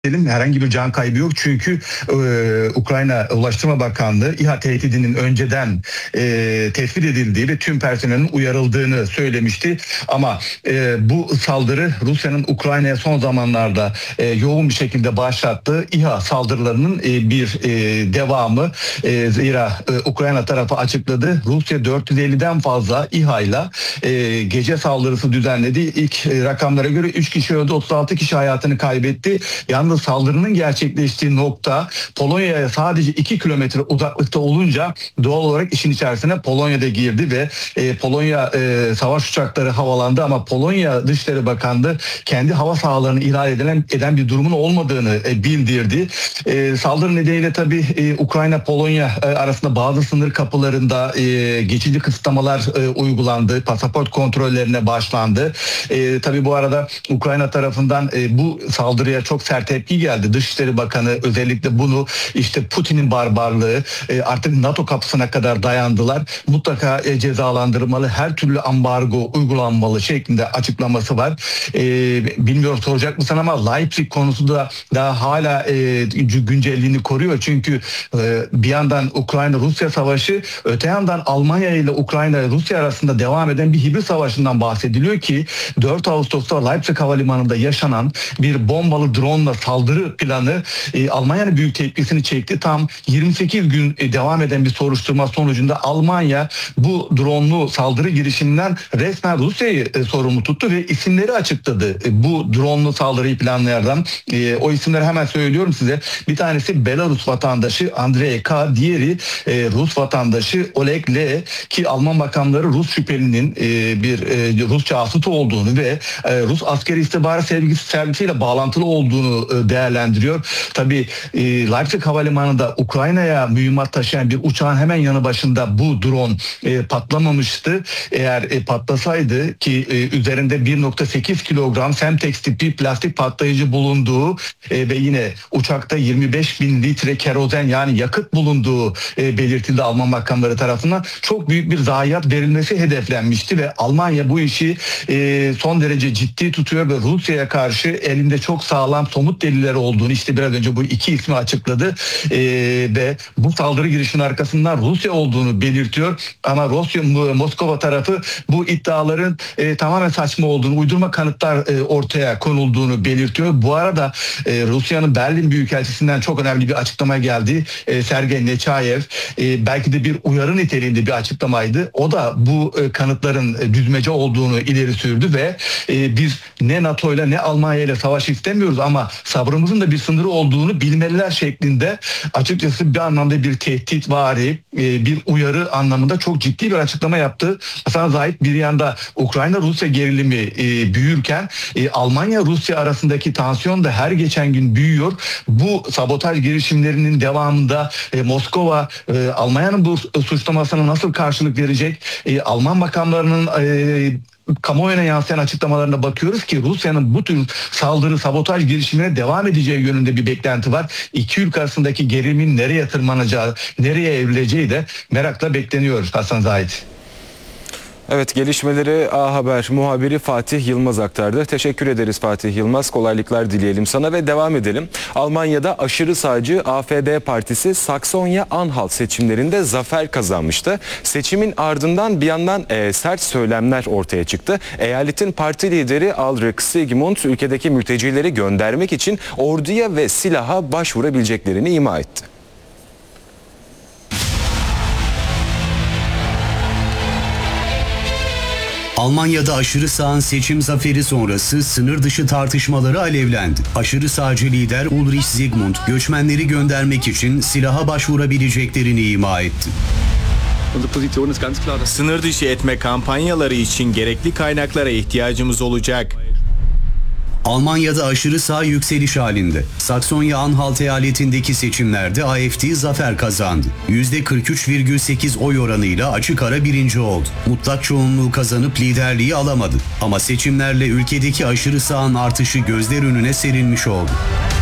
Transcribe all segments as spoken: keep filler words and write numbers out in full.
Herhangi bir can kaybı yok çünkü e, Ukrayna Ulaştırma Bakanlığı İHA tehdidinin önceden e, tespit edildiği ve tüm personelin uyarıldığını söylemişti. Ama e, bu saldırı Rusya'nın Ukrayna'ya son zamanlarda e, yoğun bir şekilde başlattığı İHA saldırılarının e, bir e, devamı. E, zira e, Ukrayna tarafı açıkladı. Rusya dört yüz elliden fazla İHA ile e, gece saldırısı düzenledi. İlk e, rakamlara göre üç kişi öldü, otuz altı kişi hayatını kaybetti. Yalnız saldırının gerçekleştiği nokta Polonya'ya sadece iki kilometre uzaklıkta olunca doğal olarak işin içerisine Polonya'da girdi ve e, Polonya e, savaş uçakları havalandı ama Polonya Dışişleri Bakanlığı kendi hava sahalarını ihlal edilen eden bir durumun olmadığını e, bildirdi. E, saldırı nedeniyle tabii e, Ukrayna-Polonya e, arasında bazı sınır kapılarında e, geçici kısıtlamalar e, uygulandı. Pasaport kontrollerine başlandı. E, tabii bu arada Ukrayna tarafından e, bu saldırıya çok sert tepki geldi. Dışişleri Bakanı özellikle bunu işte Putin'in barbarlığı e, artık NATO kapısına kadar dayandılar. Mutlaka e, cezalandırılmalı, her türlü ambargo uygulanmalı şeklinde açıklaması var. E, bilmiyorum soracak mısın ama Leipzig konusu da daha hala e, güncelliğini koruyor. Çünkü e, bir yandan Ukrayna-Rusya savaşı, öte yandan Almanya ile Ukrayna-Rusya arasında devam eden bir hibrit savaşından bahsediliyor ki dört Ağustos'ta Leipzig Havalimanı'nda yaşanan bir bombalı drone'la saldırı planı e, Almanya'nın büyük tepkisini çekti. Tam yirmi sekiz gün e, devam eden bir soruşturma sonucunda Almanya bu drone'lu saldırı girişiminden resmen Rusya'yı e, sorumlu tuttu ve isimleri açıkladı. E, bu drone'lu saldırıyı planlayanlardan e, o isimleri hemen söylüyorum size. Bir tanesi Belarus vatandaşı Andrei K, diğeri e, Rus vatandaşı Oleg L ki Alman makamları Rus şüphelinin e, bir e, Rus casusu olduğunu ve e, Rus askeri istihbarat servisiyle bağlantılı olduğunu e, değerlendiriyor. Tabii e, Leipzig Havalimanı'nda Ukrayna'ya mühimmat taşıyan bir uçağın hemen yanı başında bu drone e, patlamamıştı. Eğer e, patlasaydı ki e, üzerinde bir nokta sekiz kilogram Semtex tipi plastik patlayıcı bulunduğu e, ve yine uçakta yirmi beş bin litre kerozen yani yakıt bulunduğu e, belirtildi Alman makamları tarafından. Çok büyük bir zayiat verilmesi hedeflenmişti ve Almanya bu işi e, son derece ciddi tutuyor ve Rusya'ya karşı elinde çok sağlam somut deliller olduğunu işte biraz önce bu iki ismi açıkladı ee, ve bu saldırı girişinin arkasından Rusya olduğunu belirtiyor ama Rusya Moskova tarafı bu iddiaların e, tamamen saçma olduğunu, uydurma kanıtlar e, ortaya konulduğunu belirtiyor. Bu arada e, Rusya'nın Berlin Büyükelçisi'nden çok önemli bir açıklama geldi. E, Sergey Nechayev e, belki de bir uyarı niteliğinde bir açıklamaydı. O da bu e, kanıtların e, düzmece olduğunu ileri sürdü ve e, biz ne NATO ile ne Almanya ile savaş istemiyoruz ama sabrımızın da bir sınırı olduğunu bilmeliler şeklinde açıkçası bir anlamda bir tehditvari, bir uyarı anlamında çok ciddi bir açıklama yaptı. Hasan Zahit bir yanda Ukrayna-Rusya gerilimi büyürken Almanya-Rusya arasındaki tansiyon da her geçen gün büyüyor. Bu sabotaj girişimlerinin devamında Moskova Almanya'nın bu suçlamasına nasıl karşılık verecek? Alman makamlarının kamuoyuna yansıyan açıklamalarına bakıyoruz ki Rusya'nın bu tür saldırı, sabotaj girişimine devam edeceği yönünde bir beklenti var. İki ülke arasındaki gerilimin nereye tırmanacağı, nereye evrileceği de merakla bekleniyor Hasan Zahit. Evet, gelişmeleri A Haber muhabiri Fatih Yılmaz aktardı. Teşekkür ederiz Fatih Yılmaz. Kolaylıklar dileyelim sana ve devam edelim. Almanya'da aşırı sağcı A F D partisi Saksonya-Anhalt seçimlerinde zafer kazanmıştı. Seçimin ardından bir yandan e, sert söylemler ortaya çıktı. Eyaletin parti lideri Ulrich Sigmund ülkedeki mültecileri göndermek için orduya ve silaha başvurabileceklerini ima etti. Almanya'da aşırı sağın seçim zaferi sonrası sınır dışı tartışmaları alevlendi. Aşırı sağcı lider Ulrich Sigmund, göçmenleri göndermek için silaha başvurabileceklerini ima etti. Sınır dışı etme kampanyaları için gerekli kaynaklara ihtiyacımız olacak. Almanya'da aşırı sağ yükseliş halinde. Saksonya-Anhalt eyaletindeki seçimlerde A F D zafer kazandı. yüzde kırk üç virgül sekiz oy oranıyla açık ara birinci oldu. Mutlak çoğunluğu kazanıp liderliği alamadı. Ama seçimlerle ülkedeki aşırı sağın artışı gözler önüne serilmiş oldu.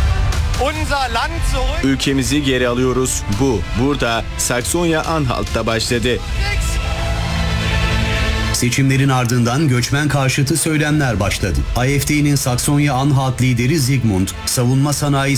Ülkemizi geri alıyoruz. Bu, burada Saksonya-Anhalt'ta başladı. Seçimlerin ardından göçmen karşıtı söylemler başladı. A F D'nin Saksonya-Anhalt lideri Zygmunt, savunma sanayi